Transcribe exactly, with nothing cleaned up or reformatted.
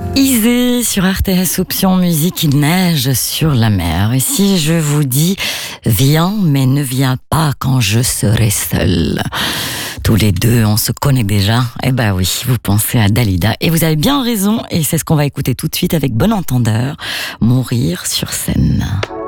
Isée sur R T S Option Musique, il neige sur la mer. Et si je vous dis viens mais ne viens pas quand je serai seule, tous les deux on se connaît déjà. Eh ben oui, vous pensez à Dalida et vous avez bien raison, et c'est ce qu'on va écouter tout de suite avec Bon Entendeur, Mourir sur scène.